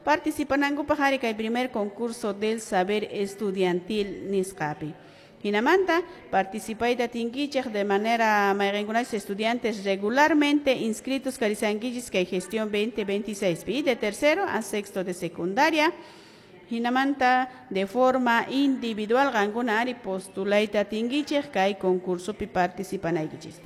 participananku pajari el primer concurso del saber estudiantil nisqapi. Hinamanta participaita tinkichej de manera mayrinkunas estudiantes regularmente inscritos karisankichis que gestión 2026 de tercero a sexto de secundaria. Hinamanta de forma individual gankunari postulaita tinkichej kay concurso pi participanaykichis.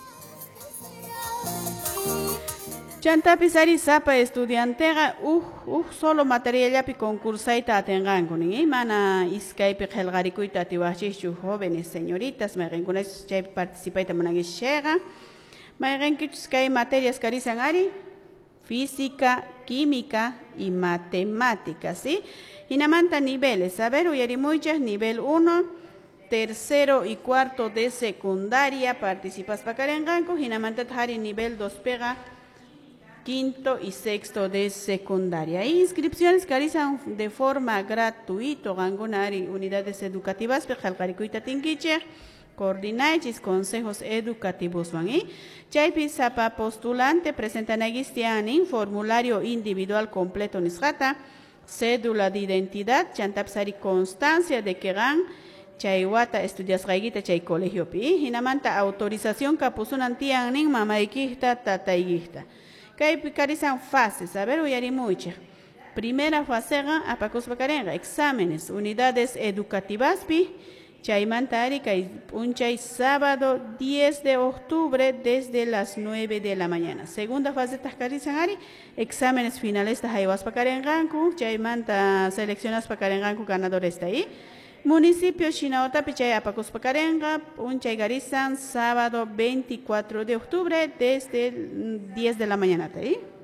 Chantapis ari sapa estudiantega solo materiallapi concursaita atengankuni mana iskaypi qelqarikuyta atiwachishchu jóvenes señoritas mayqinkunas chay participaita munanchishega mayqinkichus kay materias karisan ari física, química y matemáticas, ¿sí? Hinamanta niveles, a ver, uyarimuychas nivel 1, tercero y cuarto de secundaria participas pakarenganku, hinamanta hari nivel 2 pega quinto y sexto de secundaria. Inscripciones que realizan de forma gratuita gangunari unidades educativas pejalcarikuita tinkiche coordinaichis consejos educativos wani chaypi sapa postulante presentan agistianin formulario individual completo nisjata cédula de identidad chantapsari constancia de que gan chaywata estudias gaiguita chay colegio pi hinamanta autorización kapusunan tiannin mamaykihta tataykihta. Kay carizan fases, a ver, uyarimucha. Primera fase, apacuspacarenga, exámenes, unidades educativas, chaymantari, kay punchay sábado 10 de octubre desde las 9 de la mañana. Segunda fase, tascarizan, exámenes finales, tajayhuaspacarenganku, chaymanta seleccionas pacarenganku ganadores de ahí. Municipio Chinaota Pichay Apacuspacarenga, Punchay Garizan, sábado 24 de octubre desde 10 de la mañana. ¿Sí?